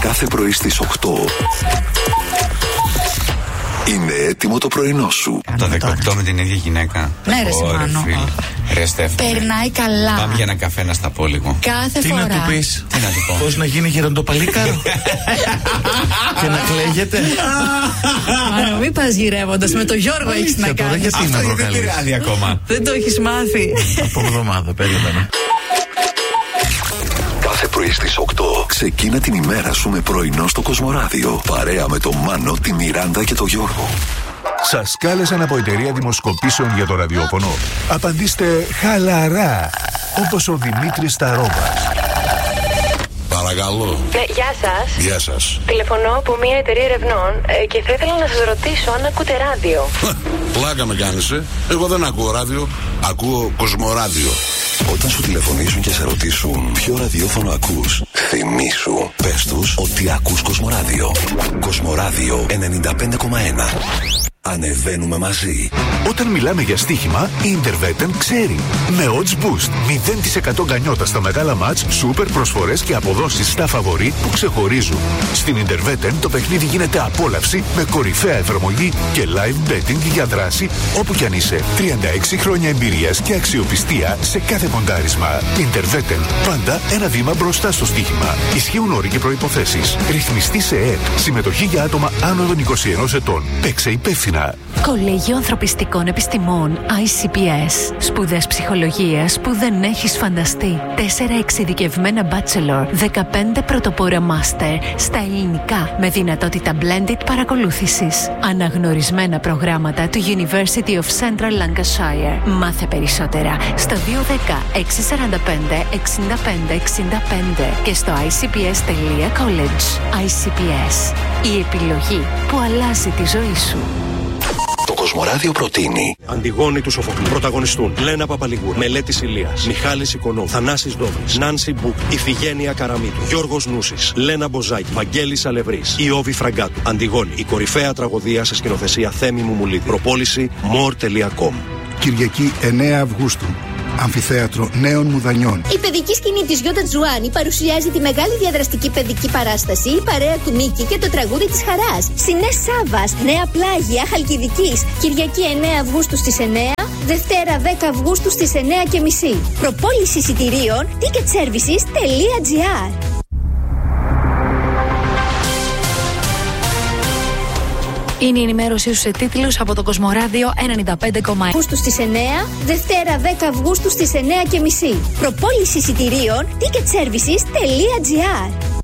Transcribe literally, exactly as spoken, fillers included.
Κάθε πρωί στις οκτώ είναι έτοιμο το πρωινό σου. Το δεκαοκτώ με την ίδια γυναίκα. Ναι, ρε Σιμάνο. Ρε Στέφανε. Περνάει καλά. Πάμε για ένα καφέ να στα πω λίγο. Κάθε Τι φορά. να του πεις? Τι να του πω? Πώς να γίνει γεροντοπαλίκαρο? Και να κλαίγεται. Άρα μην πας γυρεύοντας. Με τον Γιώργο έχεις να τώρα, κάνεις. γιατί Αυτό να δεν προκαλείς? πειράζει ακόμα. Δεν το έχεις μάθει. Από εβδομάδα, περίμενα. Κάθε πρωί στις οκτώ ξεκίνα την ημέρα σου με πρωινό στο Κοσμοράδιο. Παρέα με τον Μάνο, τη Μιράντα και τον Γιώργο. Σας κάλεσαν από εταιρεία δημοσκοπήσεων για το ραδιόφωνο. Απαντήστε χαλαρά, όπως ο Δημήτρης Σταρόβας. Παρακαλώ. Ναι, γεια σας. Γεια σας. Τηλεφωνώ από μια εταιρεία ερευνών ε, και θα ήθελα να σας ρωτήσω αν ακούτε ράδιο. Πλάκα με κάνεις, ε. Εγώ δεν ακούω ράδιο, ακούω Κοσμοράδιο. Όταν σου τηλεφωνήσουν και σε ρωτήσουν ποιο ραδιόφωνο ακούς, θυμήσου, πες τους ότι ακούς Κοσμοράδιο. Κοσμοράδιο ενενήντα πέντε κόμμα ένα. Ανεβαίνουμε μαζί. Όταν μιλάμε για στοίχημα, η Intervetten ξέρει. Με odds boost, μηδέν τοις εκατό γκανιότα στα μεγάλα μάτς, σούπερ προσφορές και αποδόσεις στα φαβορί που ξεχωρίζουν. Στην Intervetten το παιχνίδι γίνεται απόλαυση με κορυφαία εφαρμογή και live betting για δράση όπου κι αν είσαι. τριάντα έξι χρόνια εμπειρίας και αξιοπιστία σε κάθε ποντάρισμα. Intervetten. Πάντα ένα βήμα μπροστά στο στοίχημα. Ισχύουν όροι και προϋποθέσεις. Ρυθμιστή σε ΕΕΠ. Συμμετοχή για άτομα άνω των είκοσι ενός ετών. Παίξε υπεύθυνα. Κολέγιο Ανθρωπιστικών Επιστημών άι σι πι ες. Σπουδές ψυχολογίας που δεν έχεις φανταστεί. Τέσσερα εξειδικευμένα bachelor, δεκαπέντε πρωτοπόρα master στα ελληνικά με δυνατότητα blended παρακολούθησης. Αναγνωρισμένα προγράμματα του University of Central Lancashire. Μάθε περισσότερα στο δύο ένα μηδέν έξι τέσσερα πέντε εξήντα πέντε εξήντα πέντε και στο άι σι πι ες τελεία college. άι σι πι ες. Η επιλογή που αλλάζει τη ζωή σου. Το Κοσμοράδιο προτείνει Αντιγόνη του Σοφοκλή. Πρωταγωνιστούν Λένα Παπαλιγούρ, Μελέτης Ηλίας, Μιχάλης Οικονόμου, Θανάσης Δόμης, Νάνση Μπουκ, Ιφηγένεια Καραμίτου, Γιώργος Νούσης, Λένα Μποζάκη, Βαγγέλης Αλευρής, Ιώβη Φραγκάτου. Αντιγόνη, η κορυφαία τραγωδία σε σκηνοθεσία Θέμη Μουμουλίδη. Προπόληση more τελεία com. Κυριακή εννέα Αυγούστου. Αμφιθέατρο Νέων Μουδανιών. Η παιδική σκηνή της Γιώτα Τζουάνι παρουσιάζει τη μεγάλη διαδραστική παιδική παράσταση «Η παρέα του Μίκη και το τραγούδι της χαράς». Σινές Σάββας, Νέα Πλάγια, Χαλκιδικής. Κυριακή εννέα Αυγούστου στις εννέα, Δευτέρα δέκα Αυγούστου στις εννέα και μισή. Προπόληση εισιτηρίων ticket services τελεία τζι άρ. Είναι η ενημέρωσή σου σε τίτλους από το Κοσμοράδιο ενενήντα πέντε κόμμα ένα. Αυγούστου στις εννέα, Δευτέρα δέκα Αυγούστου στις εννέα και μισή. Προπόληση εισιτηρίων ticket services τελεία τζι άρ.